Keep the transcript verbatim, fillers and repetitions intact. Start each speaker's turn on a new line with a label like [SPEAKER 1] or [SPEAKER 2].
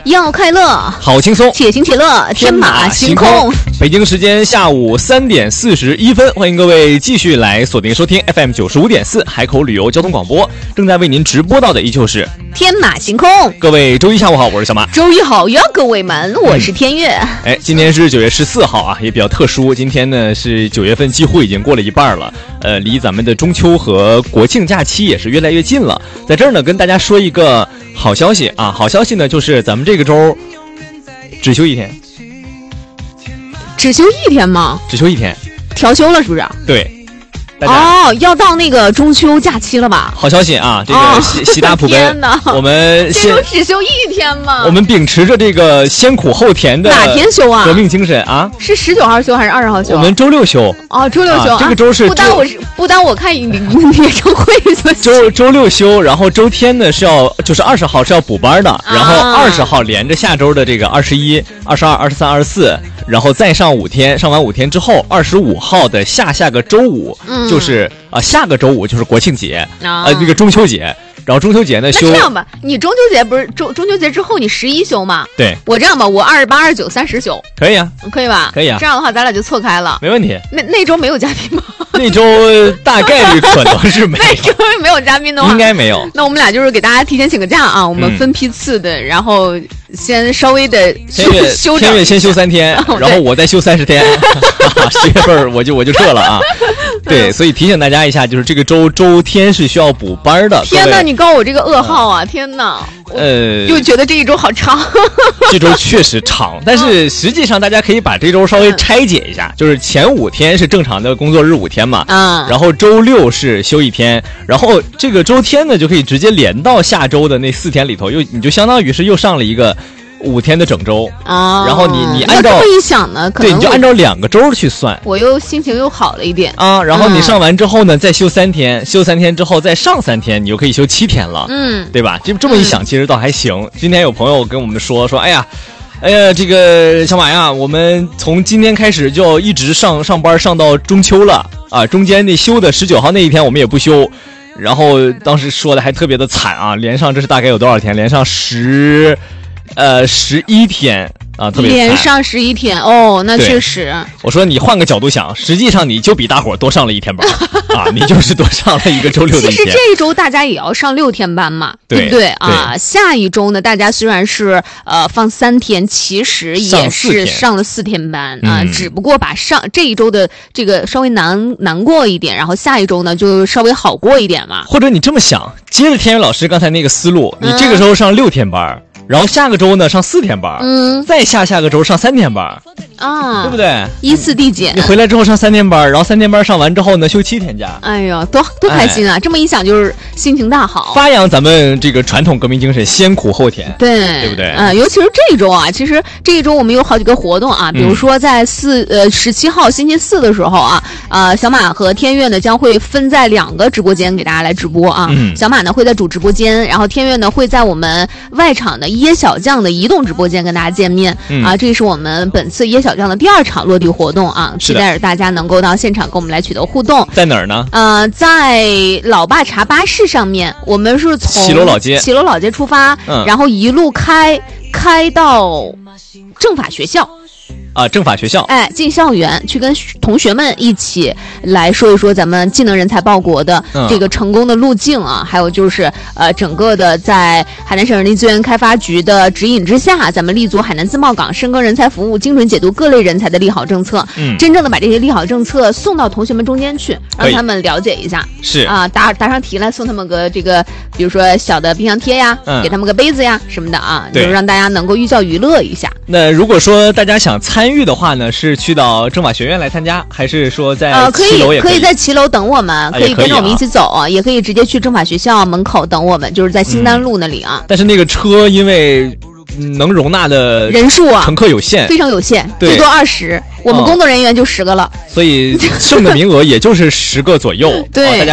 [SPEAKER 1] 要快乐，
[SPEAKER 2] 好轻松，
[SPEAKER 1] 且行且乐，天马行空。
[SPEAKER 2] 北京时间下午三点四十一分，欢迎各位继续来锁定收听 F M 九十五点四海口旅游交通广播，正在为您直播到的依旧是
[SPEAKER 1] 天马行空。
[SPEAKER 2] 各位周一下午好，我是小马。
[SPEAKER 1] 周一好呀，各位们，我是天月。嗯、
[SPEAKER 2] 哎，今天是九月十四号啊，也比较特殊。今天呢是九月份，几乎已经过了一半了，呃，离咱们的中秋和国庆假期也是越来越近了。在这儿呢，跟大家说一个好消息啊，好消息呢就是咱们这个周只休一天。
[SPEAKER 1] 只休一天吗？
[SPEAKER 2] 只休一天，
[SPEAKER 1] 调休了是不是？
[SPEAKER 2] 对。
[SPEAKER 1] 哦，要到那个中秋假期了吧？
[SPEAKER 2] 好消息啊！这个喜、哦、喜大普奔，我们
[SPEAKER 1] 这周只休一天吗？
[SPEAKER 2] 我们秉持着这个先苦后甜的
[SPEAKER 1] 哪天休啊？
[SPEAKER 2] 革命精神啊！
[SPEAKER 1] 是十九号休还是二十号休？
[SPEAKER 2] 我们周六休。
[SPEAKER 1] 哦，周六休，
[SPEAKER 2] 啊、这个周是
[SPEAKER 1] 不单我是不单我看演唱会
[SPEAKER 2] 周周六休，然后周天呢是要就是二十号是要补班的，啊、然后二十号连着下周的这个二十一、二十二、二十三、二十四。然后再上五天，上完五天之后，二十五号的下下个周五，嗯、就是啊、呃、下个周五就是国庆节啊、呃、那个中秋节，然后中秋节呢休。
[SPEAKER 1] 那这样吧，你中秋节不是中中秋节之后你十一休吗？
[SPEAKER 2] 对，
[SPEAKER 1] 我这样吧，我二十八、二十九、三十休。
[SPEAKER 2] 可以啊，
[SPEAKER 1] 可以吧？
[SPEAKER 2] 可以啊。
[SPEAKER 1] 这样的话，咱俩就错开了，
[SPEAKER 2] 没问题。
[SPEAKER 1] 那那周没有嘉宾吗？
[SPEAKER 2] 那周大概率可能是没有。
[SPEAKER 1] 那周没有嘉宾的话，
[SPEAKER 2] 应该没有。
[SPEAKER 1] 那我们俩就是给大家提前请个假啊，我们分批次的，嗯、然后先稍微的
[SPEAKER 2] 天月
[SPEAKER 1] 休
[SPEAKER 2] 天月先休三天，然后我再休三十天，十月份我就我就撤了啊。对，所以提醒大家一下，就是这个周周天是需要补班的。
[SPEAKER 1] 天哪，你告我这个噩耗啊！天哪，
[SPEAKER 2] 呃，
[SPEAKER 1] 又觉得这一周好长。
[SPEAKER 2] 这周确实长，但是实际上大家可以把这周稍微拆解一下，就是前五天是正常的工作日五天嘛，
[SPEAKER 1] 嗯，
[SPEAKER 2] 然后周六是休一天，然后这个周天呢就可以直接连到下周的那四天里头，又你就相当于是又上了一个五天的整周
[SPEAKER 1] 啊，
[SPEAKER 2] 然后你你按照
[SPEAKER 1] 这么一想呢，可能
[SPEAKER 2] 对，你就按照两个周去算，
[SPEAKER 1] 我又心情又好了一点
[SPEAKER 2] 啊。然后你上完之后呢，嗯、再休三天，休三天之后再上三天，你就可以休七天了，
[SPEAKER 1] 嗯，
[SPEAKER 2] 对吧？这这么一想，其实倒还行。嗯、今天有朋友跟我们说说，哎呀。哎呀，这个小马呀，我们从今天开始就要一直上上班上到中秋了啊！中间那休的十九号那一天我们也不休，然后当时说的还特别的惨啊，连上这是大概有多少天？连上十，呃十一天啊，特别惨。
[SPEAKER 1] 连上十一天哦，那确实。
[SPEAKER 2] 我说你换个角度想，实际上你就比大伙儿多上了一天班啊，你就是多上了一个周六的一天。
[SPEAKER 1] 其实这一周大家也要上六天班嘛，
[SPEAKER 2] 对,
[SPEAKER 1] 对不对啊？下一周呢，大家虽然是呃放三天，其实也是上了四天班啊、呃，只不过把上这一周的这个稍微难难过一点，然后下一周呢就稍微好过一点嘛。
[SPEAKER 2] 或者你这么想，接着天宇老师刚才那个思路，你这个时候上六天班。嗯然后下个周呢上四天班，
[SPEAKER 1] 嗯，
[SPEAKER 2] 再下下个周上三天班，
[SPEAKER 1] 啊，
[SPEAKER 2] 对不对？
[SPEAKER 1] 依次递减。
[SPEAKER 2] 你回来之后上三天班，然后三天班上完之后呢休七天假。
[SPEAKER 1] 哎呦，多多开心啊！哎、这么一想就是心情大好，
[SPEAKER 2] 发扬咱们这个传统革命精神，先苦后甜，
[SPEAKER 1] 对，
[SPEAKER 2] 对不对？
[SPEAKER 1] 啊、呃，尤其是这一周啊，其实这一周我们有好几个活动啊，比如说在四、嗯、呃十七号星期四的时候啊，呃，小马和天月呢将会分在两个直播间给大家来直播啊。
[SPEAKER 2] 嗯、
[SPEAKER 1] 小马呢会在主直播间，然后天月呢会在我们外场的椰小酱的移动直播间跟大家见面、嗯、啊，这是我们本次椰小酱的第二场落地活动啊，期待着大家能够到现场跟我们来取得互动。
[SPEAKER 2] 在哪儿呢？
[SPEAKER 1] 呃，在老爸茶巴士上面，我们是从
[SPEAKER 2] 骑楼老街，
[SPEAKER 1] 骑楼老街出发，
[SPEAKER 2] 嗯、
[SPEAKER 1] 然后一路开开到政法学校。
[SPEAKER 2] 啊，政法学校，
[SPEAKER 1] 哎，进校园去跟同学们一起来说一说咱们技能人才报国的这个成功的路径啊，嗯、还有就是呃，整个的在海南省人力资源开发局的指引之下，咱们立足海南自贸港，深耕人才服务，精准解读各类人才的利好政策，
[SPEAKER 2] 嗯，
[SPEAKER 1] 真正的把这些利好政策送到同学们中间去，让他们了解一下，
[SPEAKER 2] 是
[SPEAKER 1] 啊，答答上题来送他们个这个，比如说小的冰箱贴呀，
[SPEAKER 2] 嗯、
[SPEAKER 1] 给他们个杯子呀什么的啊，就是让大家能够寓教于乐一下。
[SPEAKER 2] 那如果说大家想参与的话呢，是去到政法学院来参加，还是说在骑楼也可以？
[SPEAKER 1] 呃、可以可以在骑楼等我们，
[SPEAKER 2] 啊、
[SPEAKER 1] 可以跟着我们一起走，啊、也可以直接去政法学校门口等我们，就是在新丹路那里啊。
[SPEAKER 2] 嗯、但是那个车因为能容纳的
[SPEAKER 1] 人数啊，
[SPEAKER 2] 乘客有限，
[SPEAKER 1] 非常有限，最多二十，我们工作人员就十个了，
[SPEAKER 2] 所以剩的名额也就是十个左右。
[SPEAKER 1] 对。
[SPEAKER 2] 哦大家